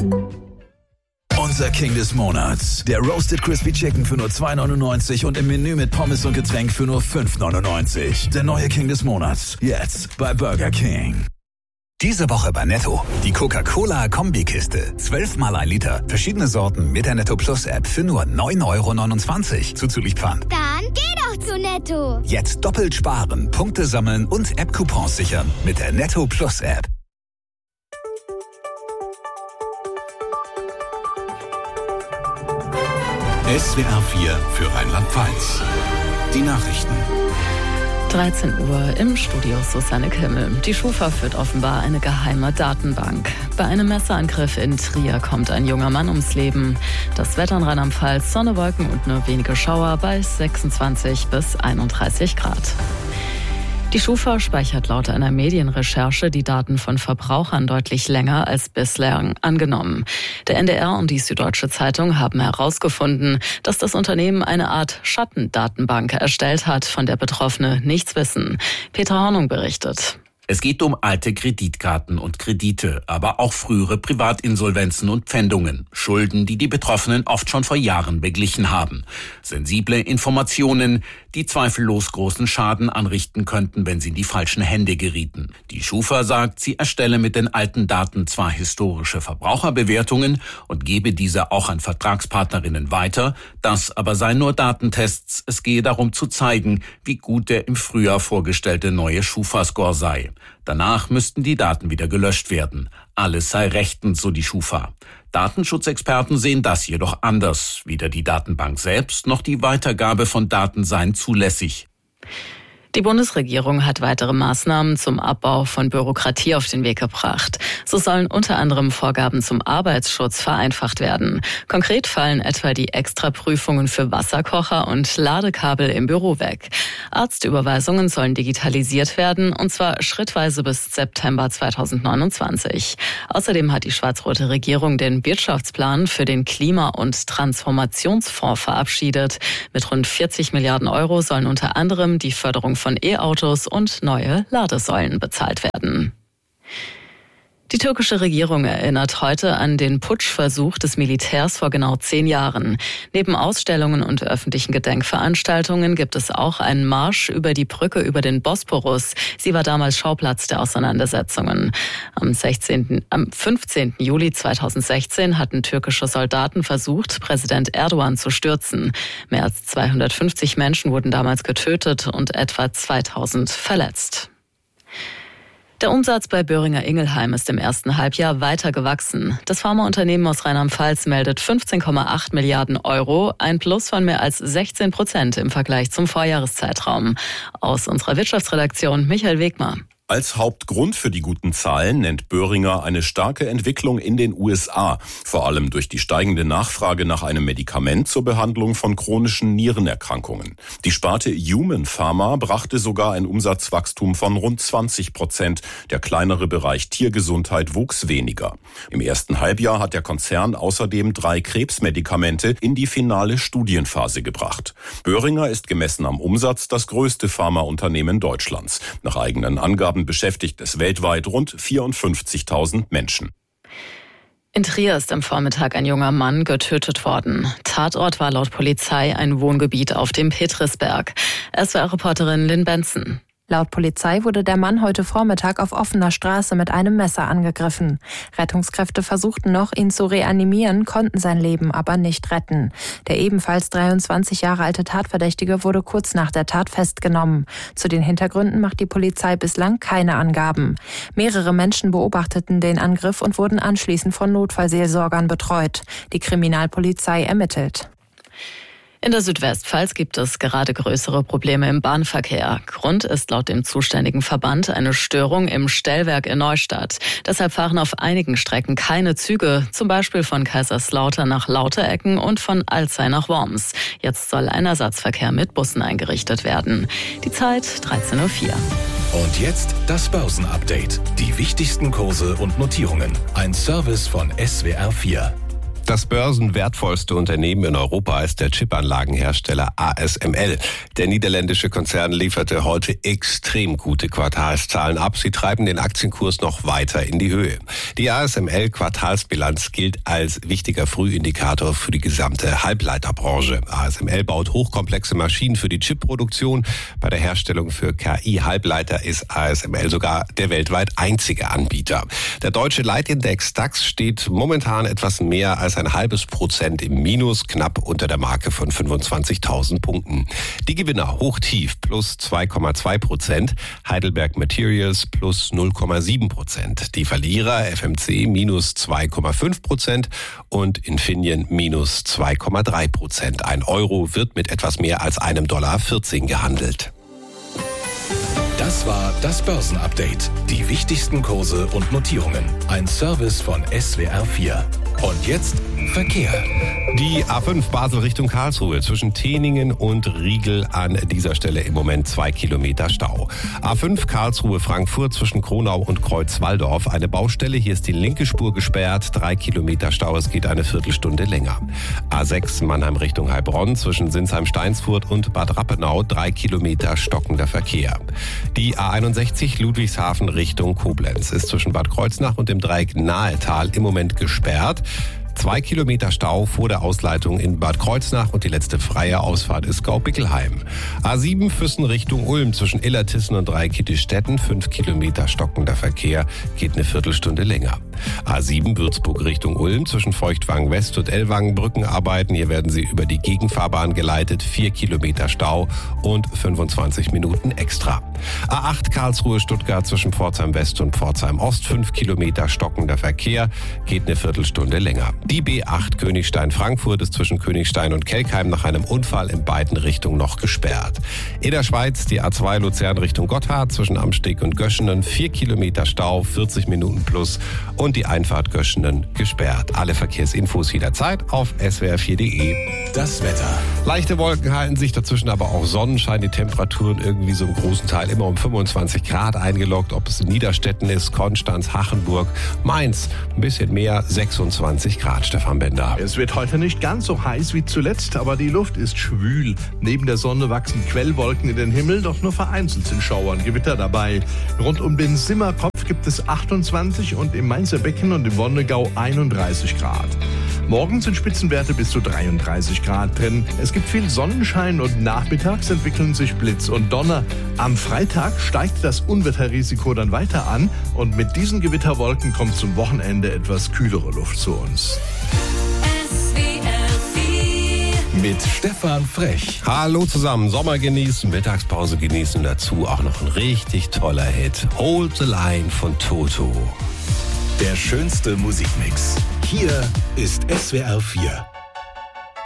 Unser King des Monats. Der Roasted Crispy Chicken für nur 2,99 und im Menü mit Pommes und Getränk für nur 5,99. Der neue King des Monats. Jetzt bei Burger King. Diese Woche bei Netto. Die Coca-Cola Kombikiste. 12 mal 1 Liter. Verschiedene Sorten mit der Netto Plus App für nur 9,29 € zuzüglich Pfand. Dann geh doch zu Netto. Jetzt doppelt sparen, Punkte sammeln und App-Coupons sichern mit der Netto Plus App. SWR 4 für Rheinland-Pfalz. Die Nachrichten. 13 Uhr im Studio Susanne Kimmel. Die Schufa führt offenbar eine geheime Datenbank. Bei einem Messerangriff in Trier kommt ein junger Mann ums Leben. Das Wetter in Rheinland-Pfalz, Sonne, Wolken und nur wenige Schauer bei 26 bis 31 Grad. Die Schufa speichert laut einer Medienrecherche die Daten von Verbrauchern deutlich länger als bislang angenommen. Der NDR und die Süddeutsche Zeitung haben herausgefunden, dass das Unternehmen eine Art Schattendatenbank erstellt hat, von der Betroffene nichts wissen. Peter Hornung berichtet. Es geht um alte Kreditkarten und Kredite, aber auch frühere Privatinsolvenzen und Pfändungen. Schulden, die die Betroffenen oft schon vor Jahren beglichen haben. Sensible Informationen, die zweifellos großen Schaden anrichten könnten, wenn sie in die falschen Hände gerieten. Die Schufa sagt, sie erstelle mit den alten Daten zwar historische Verbraucherbewertungen und gebe diese auch an Vertragspartnerinnen weiter, das aber seien nur Datentests. Es gehe darum zu zeigen, wie gut der im Frühjahr vorgestellte neue Schufa-Score sei. Danach müssten die Daten wieder gelöscht werden. Alles sei rechtens, so die Schufa. Datenschutzexperten sehen das jedoch anders. Weder die Datenbank selbst noch die Weitergabe von Daten seien zulässig. Die Bundesregierung hat weitere Maßnahmen zum Abbau von Bürokratie auf den Weg gebracht. So sollen unter anderem Vorgaben zum Arbeitsschutz vereinfacht werden. Konkret fallen etwa die Extraprüfungen für Wasserkocher und Ladekabel im Büro weg. Arztüberweisungen sollen digitalisiert werden, und zwar schrittweise bis September 2029. Außerdem hat die schwarz-rote Regierung den Wirtschaftsplan für den Klima- und Transformationsfonds verabschiedet. Mit rund 40 Milliarden Euro sollen unter anderem die Förderung von E-Autos und neue Ladesäulen bezahlt werden. Die türkische Regierung erinnert heute an den Putschversuch des Militärs vor genau 10 Jahren. Neben Ausstellungen und öffentlichen Gedenkveranstaltungen gibt es auch einen Marsch über die Brücke über den Bosporus. Sie war damals Schauplatz der Auseinandersetzungen. Am 15. Juli 2016 hatten türkische Soldaten versucht, Präsident Erdogan zu stürzen. Mehr als 250 Menschen wurden damals getötet und etwa 2000 verletzt. Der Umsatz bei Boehringer Ingelheim ist im ersten Halbjahr weiter gewachsen. Das Pharmaunternehmen aus Rheinland-Pfalz meldet 15,8 Milliarden Euro, ein Plus von mehr als 16% im Vergleich zum Vorjahreszeitraum. Aus unserer Wirtschaftsredaktion Michael Wegmar. Als Hauptgrund für die guten Zahlen nennt Boehringer eine starke Entwicklung in den USA, vor allem durch die steigende Nachfrage nach einem Medikament zur Behandlung von chronischen Nierenerkrankungen. Die Sparte Human Pharma brachte sogar ein Umsatzwachstum von rund 20%. Der kleinere Bereich Tiergesundheit wuchs weniger. Im ersten Halbjahr hat der Konzern außerdem 3 Krebsmedikamente in die finale Studienphase gebracht. Boehringer ist gemessen am Umsatz das größte Pharmaunternehmen Deutschlands. Nach eigenen Angaben beschäftigt es weltweit rund 54.000 Menschen. In Trier ist am Vormittag ein junger Mann getötet worden. Tatort war laut Polizei ein Wohngebiet auf dem Petrisberg. SWR-Reporterin Lynn Benson. Laut Polizei wurde der Mann heute Vormittag auf offener Straße mit einem Messer angegriffen. Rettungskräfte versuchten noch, ihn zu reanimieren, konnten sein Leben aber nicht retten. Der ebenfalls 23 Jahre alte Tatverdächtige wurde kurz nach der Tat festgenommen. Zu den Hintergründen macht die Polizei bislang keine Angaben. Mehrere Menschen beobachteten den Angriff und wurden anschließend von Notfallseelsorgern betreut. Die Kriminalpolizei ermittelt. In der Südwestpfalz gibt es gerade größere Probleme im Bahnverkehr. Grund ist laut dem zuständigen Verband eine Störung im Stellwerk in Neustadt. Deshalb fahren auf einigen Strecken keine Züge, zum Beispiel von Kaiserslautern nach Lauterecken und von Alzey nach Worms. Jetzt soll ein Ersatzverkehr mit Bussen eingerichtet werden. Die Zeit 13:04 Uhr. Und jetzt das Börsenupdate. Die wichtigsten Kurse und Notierungen. Ein Service von SWR 4. Das börsenwertvollste Unternehmen in Europa ist der Chipanlagenhersteller ASML. Der niederländische Konzern lieferte heute extrem gute Quartalszahlen ab. Sie treiben den Aktienkurs noch weiter in die Höhe. Die ASML-Quartalsbilanz gilt als wichtiger Frühindikator für die gesamte Halbleiterbranche. ASML baut hochkomplexe Maschinen für die Chipproduktion. Bei der Herstellung für KI-Halbleiter ist ASML sogar der weltweit einzige Anbieter. Der deutsche Leitindex DAX steht momentan etwas mehr als 0,5% im Minus, knapp unter der Marke von 25.000 Punkten. Die Gewinner hochtief plus 2,2%, Heidelberg Materials plus 0,7%. Die Verlierer FMC minus 2,5% und Infineon minus 2,3%. Ein Euro wird mit etwas mehr als $1,14 gehandelt. Das war das Börsenupdate. Die wichtigsten Kurse und Notierungen. Ein Service von SWR4. Und jetzt Verkehr. Die A5 Basel Richtung Karlsruhe zwischen Teningen und Riegel an dieser Stelle im Moment 2 Kilometer Stau. A5 Karlsruhe Frankfurt zwischen Kronau und Kreuzwaldorf eine Baustelle. Hier ist die linke Spur gesperrt. 3 Kilometer Stau. Es geht eine Viertelstunde länger. A6 Mannheim Richtung Heilbronn zwischen Sinsheim-Steinsfurt und Bad Rappenau 3 Kilometer stockender Verkehr. Die A61 Ludwigshafen Richtung Koblenz ist zwischen Bad Kreuznach und dem Dreieck Nahetal im Moment gesperrt. 2 Kilometer Stau vor der Ausleitung in Bad Kreuznach und die letzte freie Ausfahrt ist Gau-Bickelheim. A7 Füssen Richtung Ulm zwischen Illertissen und Dreikitte-Stetten 5 Kilometer stockender Verkehr, geht eine Viertelstunde länger. A7 Würzburg Richtung Ulm zwischen Feuchtwangen West und Ellwangen Brückenarbeiten. Hier werden sie über die Gegenfahrbahn geleitet, 4 Kilometer Stau und 25 Minuten extra. A8 Karlsruhe Stuttgart zwischen Pforzheim West und Pforzheim Ost 5 Kilometer stockender Verkehr, geht eine Viertelstunde länger. Die B8 Königstein-Frankfurt ist zwischen Königstein und Kelkheim nach einem Unfall in beiden Richtungen noch gesperrt. In der Schweiz die A2 Luzern Richtung Gotthard zwischen Amsteg und Göschenen 4 Kilometer Stau, 40 Minuten plus und die Einfahrt Göschenen gesperrt. Alle Verkehrsinfos jederzeit auf swr4.de. Das Wetter. Leichte Wolken halten sich, dazwischen aber auch Sonnenschein. Die Temperaturen irgendwie so im großen Teil immer um 25 Grad eingeloggt. Ob es in Niederstetten ist, Konstanz, Hachenburg, Mainz, ein bisschen mehr, 26 Grad. Stefan Bender. Es wird heute nicht ganz so heiß wie zuletzt, aber die Luft ist schwül. Neben der Sonne wachsen Quellwolken in den Himmel, doch nur vereinzelt sind Schauer und Gewitter dabei. Rund um den Simmerkopf gibt es 28 und im Mainzer Becken und im Wonnegau 31 Grad. Morgen sind Spitzenwerte bis zu 33 Grad drin. Es gibt viel Sonnenschein und nachmittags entwickeln sich Blitz und Donner. Am Freitag steigt das Unwetterrisiko dann weiter an und mit diesen Gewitterwolken kommt zum Wochenende etwas kühlere Luft zu uns. Mit Stefan Frech. Hallo zusammen, Sommer genießen, Mittagspause genießen, dazu auch noch ein richtig toller Hit. Hold the Line von Toto. Der schönste Musikmix. Hier ist SWR4.